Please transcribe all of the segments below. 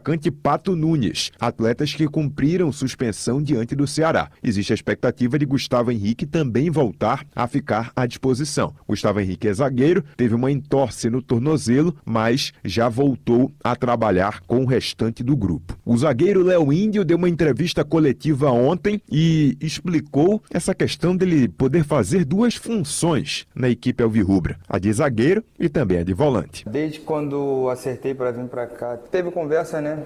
atacante Pato Nunes, atletas que cumpriram suspensão diante do Ceará. Existe a expectativa de Gustavo Henrique também voltar a ficar à disposição. Gustavo Henrique é zagueiro, teve uma entorse no tornozelo, mas já voltou a trabalhar com o restante do grupo. O zagueiro Léo Índio deu uma entrevista coletiva ontem e explicou essa questão dele poder fazer duas funções na equipe alvirrubra, a de zagueiro e também a de volante. Desde quando acertei para vir para cá, teve conversa, né,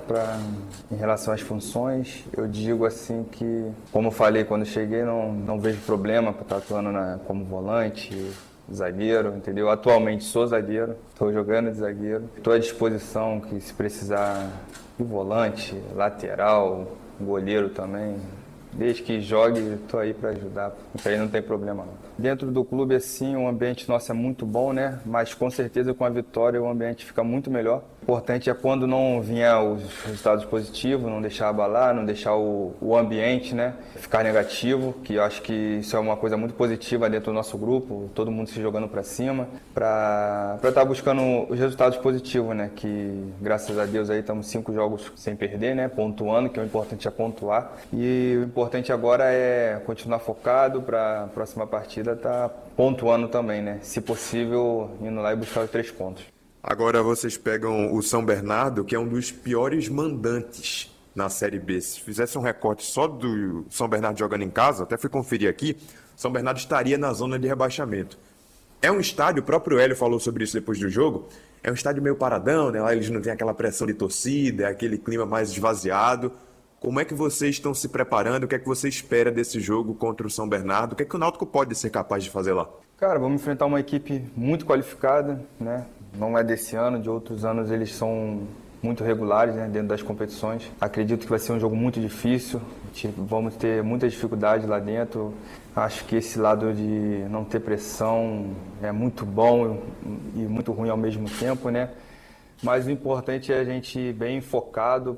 em relação às funções. Eu digo assim que, como eu falei quando cheguei, não vejo problema para estar atuando como volante, zagueiro, entendeu? Atualmente sou zagueiro, estou jogando de zagueiro. Estou à disposição que se precisar de volante, lateral, goleiro também. Desde que jogue, estou aí para ajudar. Isso aí não tem problema não. Dentro do clube, assim, o ambiente nosso é muito bom, né? Mas com certeza com a vitória o ambiente fica muito melhor. O importante é quando não vier os resultados positivos, não deixar abalar, não deixar o ambiente, né, ficar negativo, que eu acho que isso é uma coisa muito positiva dentro do nosso grupo, todo mundo se jogando para cima, para estar buscando os resultados positivos, né? Que graças a Deus aí estamos 5 jogos sem perder, né? Pontuando, que o importante é pontuar. E o importante agora é continuar focado para a próxima partida estar pontuando também, né? Se possível, indo lá e buscar os 3 pontos. Agora vocês pegam o São Bernardo, que é um dos piores mandantes na Série B. Se fizesse um recorte só do São Bernardo jogando em casa, até fui conferir aqui, São Bernardo estaria na zona de rebaixamento. É um estádio, o próprio Hélio falou sobre isso depois do jogo, é um estádio meio paradão, né? Lá eles não têm aquela pressão de torcida, é aquele clima mais esvaziado. Como é que vocês estão se preparando? O que é que você espera desse jogo contra o São Bernardo? O que é que o Náutico pode ser capaz de fazer lá? Cara, vamos enfrentar uma equipe muito qualificada, né? Não é desse ano, de outros anos eles são muito regulares, né, dentro das competições. Acredito que vai ser um jogo muito difícil, vamos ter muita dificuldade lá dentro. Acho que esse lado de não ter pressão é muito bom e muito ruim ao mesmo tempo, né? Mas o importante é a gente ir bem focado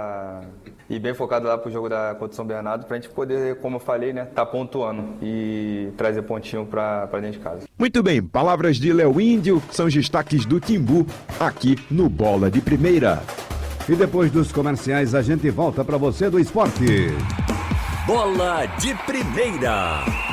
lá pro jogo contra o São Bernardo, pra gente poder, como eu falei, né, tá pontuando e trazer pontinho pra dentro de casa. Muito bem, palavras de Léo Índio, são os destaques do Timbu, aqui no Bola de Primeira. E depois dos comerciais, a gente volta pra você do esporte. Bola de Primeira.